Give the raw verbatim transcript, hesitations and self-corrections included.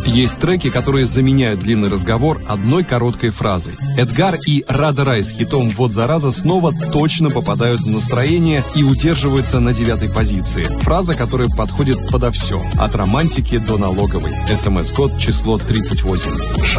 Есть треки, которые заменяют длинный разговор одной короткой фразой. Эдгар и Рада Рай с хитом «Вот зараза» снова точно попадают в настроение и удерживаются на девятой позиции. Фраза, которая подходит подо все. От романтики до налоговой. СМС-код число тридцать восемь.